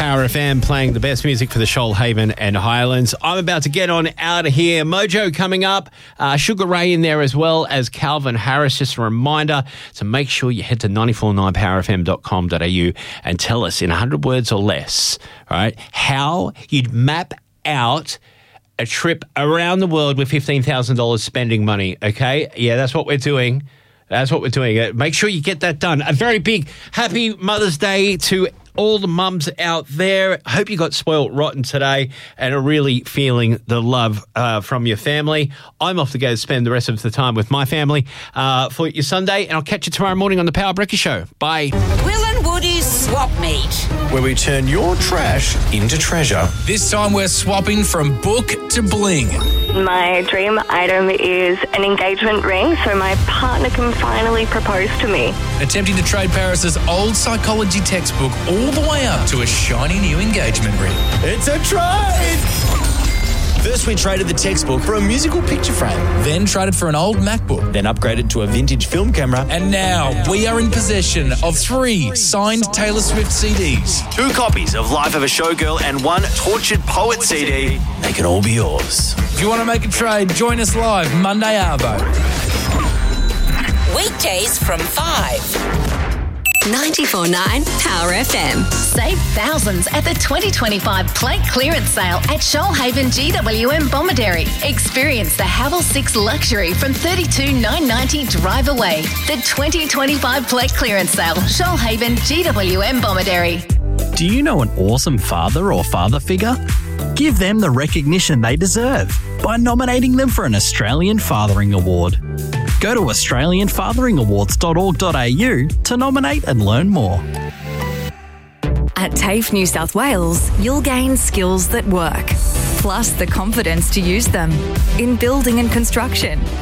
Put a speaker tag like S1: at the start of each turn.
S1: Power FM, playing the best music for the Shoalhaven and Highlands. I'm about to get on out of here. Mojo coming up. Sugar Ray in there as well as Calvin Harris. Just a reminder to make sure you head to 949powerfm.com.au and tell us in 100 words or less, all right, how you'd map out a trip around the world with $15,000 spending money, okay? Yeah, that's what we're doing. That's what we're doing. Make sure you get that done. A very big happy Mother's Day to all the mums out there. I hope you got spoiled rotten today and are really feeling the love from your family. I'm off to go spend the rest of the time with my family for your Sunday, and I'll catch you tomorrow morning on the Power Breakfast Show. Bye.
S2: Will and Woody's Swap Meet,
S3: where we turn your trash into treasure.
S4: This time we're swapping from book to bling.
S5: My dream item is an engagement ring so my partner can finally propose to me.
S4: Attempting to trade Paris's old psychology textbook all the way up to a shiny new engagement ring.
S3: It's a trade! First, we traded the textbook for a musical picture frame.
S4: Then traded for an old MacBook.
S3: Then upgraded to a vintage film camera.
S4: And now we are in possession of 3 signed Taylor Swift CDs.
S3: 2 copies of Life of a Showgirl and 1 Tortured Poet CD. They can all be yours.
S4: If you want to make a trade, join us live Monday Arvo.
S2: weekdays from 5.
S6: 94.9 Power FM.
S7: Save thousands at the 2025 plate clearance sale at Shoalhaven GWM Bomaderry. Experience the Havel 6 luxury from $32,990 drive away. The 2025 plate clearance sale, Shoalhaven GWM Bomaderry.
S8: Do you know an awesome father or father figure? Give them the recognition they deserve by nominating them for an Australian Fathering Award. Go to australianfatheringawards.org.au to nominate and learn more.
S9: At TAFE New South Wales, you'll gain skills that work, plus the confidence to use them in building and construction.